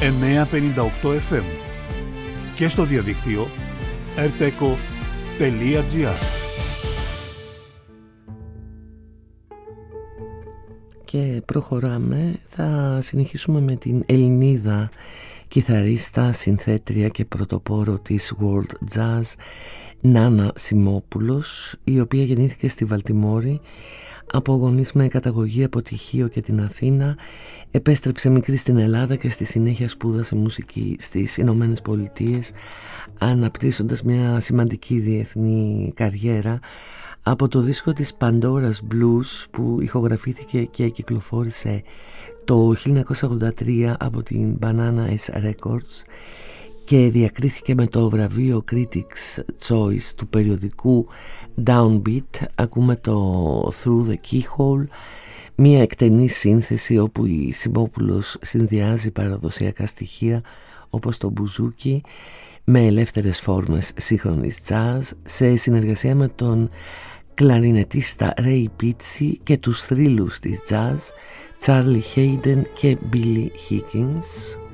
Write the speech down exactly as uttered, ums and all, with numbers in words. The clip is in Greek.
εννιακόσια πενήντα οκτώ εφ εμ και στο διαδίκτυο ερτέκο τελεία τζι άρ. Και προχωράμε, θα συνεχίσουμε με την Ελληνίδα κιθαρίστα, συνθέτρια και πρωτοπόρο της World Jazz, Νάνα Σιμόπουλος, η οποία γεννήθηκε στη Βαλτιμόρη από γονείς με καταγωγή από Τυχείο και την Αθήνα. Επέστρεψε μικρή στην Ελλάδα και στη συνέχεια σπούδασε μουσική στις Ηνωμένες Πολιτείες, αναπτύσσοντας μια σημαντική διεθνή καριέρα. Από το δίσκο της Pandora's Blues, που ηχογραφήθηκε και κυκλοφόρησε το χίλια εννιακόσια ογδόντα τρία από την Banana S Records και διακρίθηκε με το βραβείο Critics' Choice του περιοδικού Downbeat, ακούμε το Through the Keyhole, μια εκτενή σύνθεση όπου η Σιμόπουλος συνδυάζει παραδοσιακά στοιχεία όπως το μπουζούκι με ελεύθερες φόρμες σύγχρονης jazz, σε συνεργασία με τον κλαρινετίστα Ray Pizzi και τους θρύλους της jazz Charlie Hayden και Billy Higgins.